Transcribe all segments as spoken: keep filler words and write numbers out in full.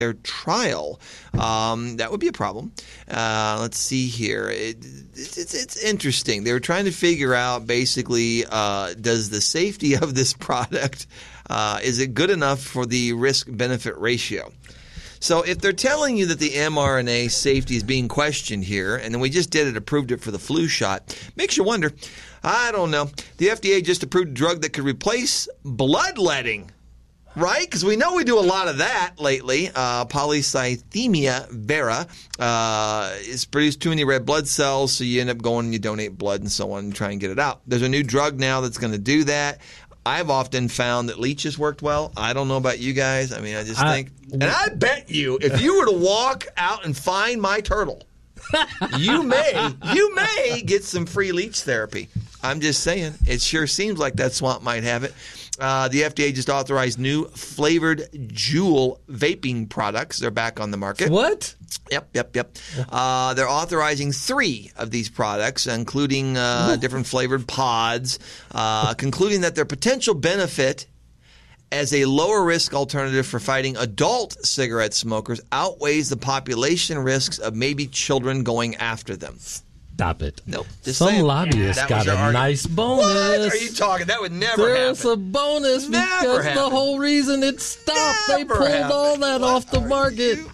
their trial. Um, that would be a problem. Uh, let's see here. It, it's, it's interesting. They were trying to figure out basically, uh, does the safety of this product, uh, is it good enough for the risk-benefit ratio? So if they're telling you that the mRNA safety is being questioned here, and then we just did it, approved it for the flu shot, makes you wonder. I don't know. The F D A just approved a drug that could replace bloodletting. Right? Because we know we do a lot of that lately. Uh, polycythemia vera uh, is produced too many red blood cells, so you end up going and you donate blood and so on and try and get it out. There's a new drug now that's going to do that. I've often found that leeches worked well. I don't know about you guys. I mean, I just I, think. And I bet you, if you were to walk out and find my turtle, you may, you may get some free leech therapy. I'm just saying. It sure seems like that swamp might have it. Uh, the F D A just authorized new flavored Juul vaping products. They're back on the market. What? Yep, yep, yep. Uh, they're authorizing three of these products, including uh, different flavored pods, uh, concluding that their potential benefit as a lower-risk alternative for fighting adult cigarette smokers outweighs the population risks of maybe children going after them. Stop it. Nope. Just Some saying. lobbyists got a argument. nice bonus. What are you talking? That would never There's happen. a bonus Never because happen. the whole reason it stopped, Never they pulled happen. all that What off the are market. you-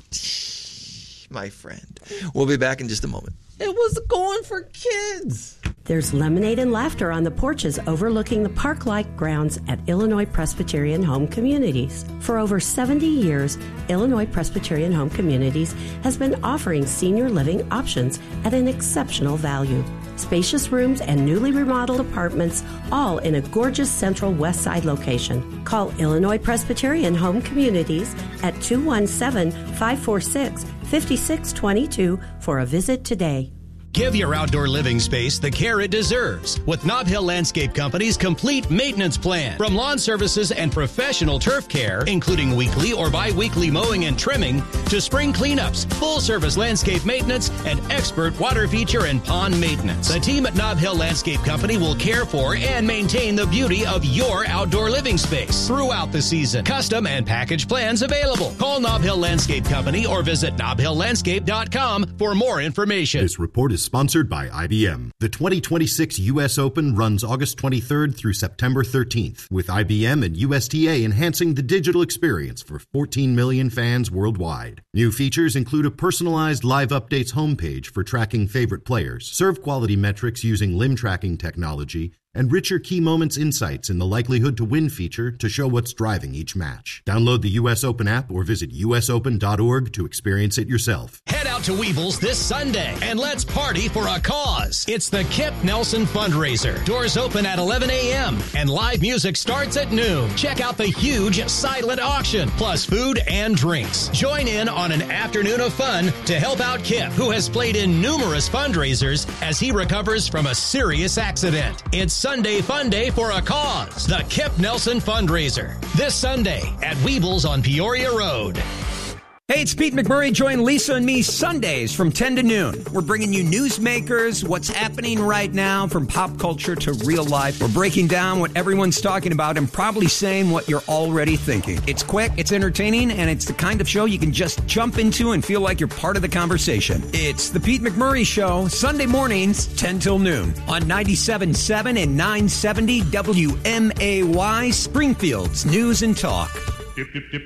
My friend. We'll be back in just a moment. It was going for kids. There's lemonade and laughter on the porches overlooking the park-like grounds at Illinois Presbyterian Home Communities. For over seventy years, Illinois Presbyterian Home Communities has been offering senior living options at an exceptional value. Spacious rooms and newly remodeled apartments, all in a gorgeous central west side location. Call Illinois Presbyterian Home Communities at two one seven, five four six, five six two two for a visit today. Give your outdoor living space the care it deserves with Nob Hill Landscape Company's complete maintenance plan. From lawn services and professional turf care, including weekly or bi-weekly mowing and trimming, to spring cleanups, full-service landscape maintenance, and expert water feature and pond maintenance. The team at Nob Hill Landscape Company will care for and maintain the beauty of your outdoor living space throughout the season. Custom and package plans available. Call Nob Hill Landscape Company or visit nob hill landscape dot com for more information. This report is sponsored by I B M. The twenty twenty-six U S Open runs August twenty-third through September thirteenth, with I B M and U S T A enhancing the digital experience for fourteen million fans worldwide. New features include a personalized live updates homepage for tracking favorite players, serve quality metrics using limb tracking technology, and richer key moments insights in the likelihood to win feature to show what's driving each match. Download the U S Open app or visit u s open dot org to experience it yourself. Head out to Weebles this Sunday and let's party for a cause. It's the Kip Nelson Fundraiser. Doors open at eleven a.m. and live music starts at noon. Check out the huge silent auction, plus food and drinks. Join in on an afternoon of fun to help out Kip, who has played in numerous fundraisers as he recovers from a serious accident. It's Sunday Fun Day for a cause. The Kip Nelson Fundraiser. This Sunday at Weebles on Peoria Road. Hey, it's Pete McMurray. Join Lisa and me Sundays from ten to noon. We're bringing you newsmakers, what's happening right now from pop culture to real life. We're breaking down what everyone's talking about and probably saying what you're already thinking. It's quick, it's entertaining, and it's the kind of show you can just jump into and feel like you're part of the conversation. It's the Pete McMurray Show, Sunday mornings, ten till noon on ninety-seven point seven and nine seventy W M A Y, Springfield's News and Talk. Dip, dip, dip.